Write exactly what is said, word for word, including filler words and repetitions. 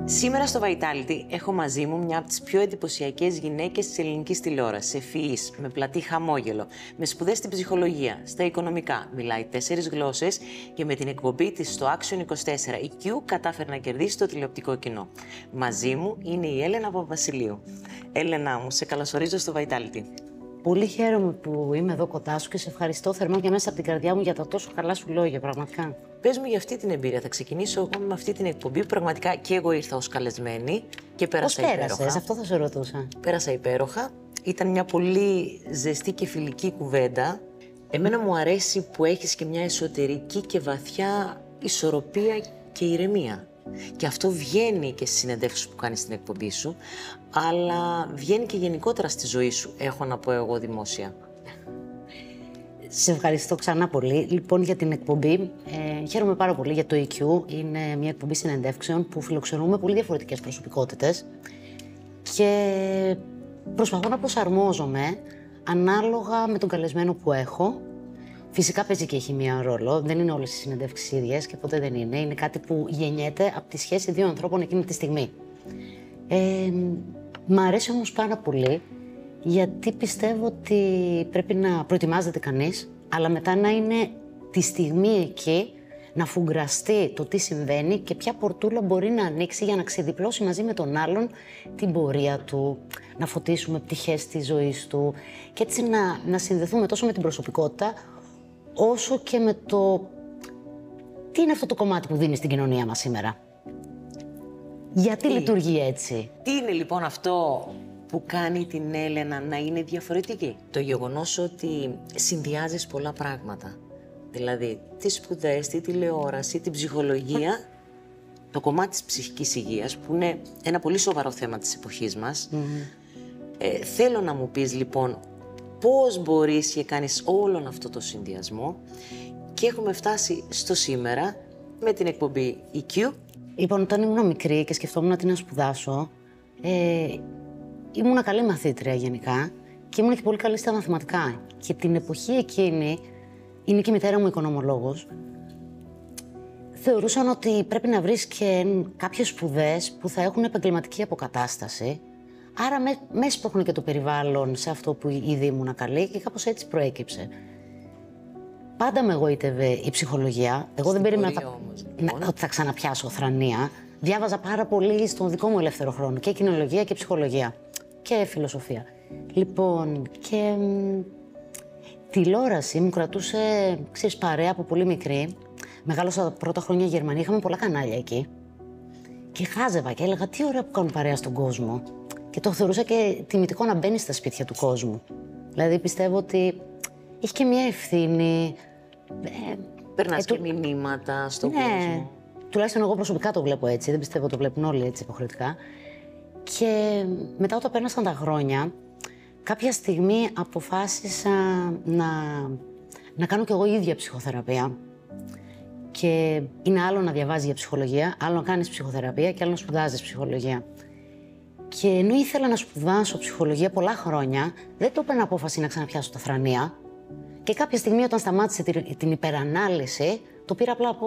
Σήμερα στο Vitality έχω μαζί μου μια από τις πιο εντυπωσιακές γυναίκες της ελληνικής τηλεόρασης, ευφυής, με πλατή χαμόγελο, με σπουδές στην ψυχολογία, στα οικονομικά, μιλάει τέσσερις γλώσσες και με την εκπομπή της στο Action είκοσι τέσσερα η Q κατάφερε να κερδίσει το τηλεοπτικό κοινό. Μαζί μου είναι η Έλενα Παπαβασιλείου. Έλενα μου, σε καλωσορίζω στο Vitality. Πολύ χαίρομαι που είμαι εδώ κοντά σου και σε ευχαριστώ θερμά και μέσα από την καρδιά μου για τα τόσο καλά σου λόγια, πραγματικά. Πες μου για αυτή την εμπειρία. Θα ξεκινήσω εγώ με αυτή την εκπομπή που πραγματικά και εγώ ήρθα ως καλεσμένη και πέρασα Πώς υπέροχα. πέρασες, αυτό θα σε ρωτούσα. Πέρασα υπέροχα. Ήταν μια πολύ ζεστή και φιλική κουβέντα. Εμένα μου αρέσει που έχεις και μια εσωτερική και βαθιά ισορροπία και ηρεμία. Και αυτό βγαίνει και στις συνεντεύξεις που κάνεις στην εκπομπή σου, αλλά βγαίνει και γενικότερα στη ζωή σου, έχω να πω εγώ δημόσια. Σε ευχαριστώ ξανά πολύ. Λοιπόν, για την εκπομπή, ε, χαίρομαι πάρα πολύ για το ι κιου. Είναι μια εκπομπή συνεντεύξεων που φιλοξενούμε πολύ διαφορετικές προσωπικότητες και προσπαθώ να προσαρμόζομαι ανάλογα με τον καλεσμένο που έχω. Φυσικά παίζει και έχει μία ρόλο. Δεν είναι όλες οι συνεντεύξεις ίδιες και ποτέ δεν είναι. Είναι κάτι που γεννιέται από τη σχέση δύο ανθρώπων εκείνη τη στιγμή. Ε, μ' αρέσει όμως πάρα πολύ, γιατί πιστεύω ότι πρέπει να προετοιμάζεται κανείς, αλλά μετά να είναι τη στιγμή εκεί, να φουγκραστεί το τι συμβαίνει και ποια πορτούλα μπορεί να ανοίξει για να ξεδιπλώσει μαζί με τον άλλον την πορεία του, να φωτίσουμε πτυχές της ζωής του και έτσι να, να συνδεθούμε τόσο με την προσωπικότητα, όσο και με το τι είναι αυτό το κομμάτι που δίνει στην κοινωνία μας σήμερα. Γιατί τι λειτουργεί έτσι. Τι είναι λοιπόν αυτό που κάνει την Έλενα να είναι διαφορετική? Το γεγονός ότι συνδυάζεις πολλά πράγματα. Δηλαδή, τις σπουδές, τη τηλεόραση, την ψυχολογία, το κομμάτι της ψυχικής υγείας, που είναι ένα πολύ σοβαρό θέμα της εποχής μας. Mm-hmm. Ε, θέλω να μου πεις λοιπόν πώς μπορείς και κάνεις όλον αυτό το συνδυασμό και έχουμε φτάσει στο σήμερα με την εκπομπή ι κιου. Λοιπόν, όταν ήμουν μικρή και σκεφτόμουν τι να σπουδάσω, ε, ήμουν καλή μαθήτρια γενικά και ήμουν και πολύ καλή στα μαθηματικά. Και την εποχή εκείνη, είναι και η μητέρα μου οικονομολόγος, θεωρούσαν ότι πρέπει να βρεις και κάποιες σπουδές που θα έχουν επαγγελματική αποκατάσταση. Άρα με, με έσπροχνε και το περιβάλλον σε αυτό που ήδη ήμουν καλή και κάπως έτσι προέκυψε. Πάντα με εγωίτευε η ψυχολογία. Εγώ δεν περίμενα να, ότι θα ξαναπιάσω θρανία. Διάβαζα πάρα πολύ στον δικό μου ελεύθερο χρόνο και κοινολογία και ψυχολογία και φιλοσοφία. Λοιπόν, και μ, τηλεόραση μου κρατούσε, ξέρεις, παρέα από πολύ μικρή. Μεγάλωσα τα πρώτα χρόνια Γερμανία, είχαμε πολλά κανάλια εκεί. Και χάζευα και έλεγα τι ωραία που κάνουν παρέα στον κόσμο. Και το θεωρούσα και τιμητικό να μπαίνει στα σπίτια του κόσμου. Δηλαδή πιστεύω ότι έχει και μια ευθύνη. Ε, Περνάς ε, και του... μηνύματα στον ναι, κόσμο. Τουλάχιστον εγώ προσωπικά το βλέπω έτσι. Δεν πιστεύω το βλέπουν όλοι έτσι υποχρεωτικά. Και μετά όταν πέρασαν τα χρόνια, κάποια στιγμή αποφάσισα να, να κάνω κι εγώ ίδια ψυχοθεραπεία. Και είναι άλλο να διαβάζεις για ψυχολογία, άλλο να κάνεις ψυχοθεραπεία και άλλο να σπουδάζεις ψυχολογία. Και ενώ ήθελα να σπουδάσω ψυχολογία πολλά χρόνια, δεν το έπαιρνα απόφαση να ξαναπιάσω τα θρανία. Και κάποια στιγμή, όταν σταμάτησε την υπερανάλυση, το πήρα απλά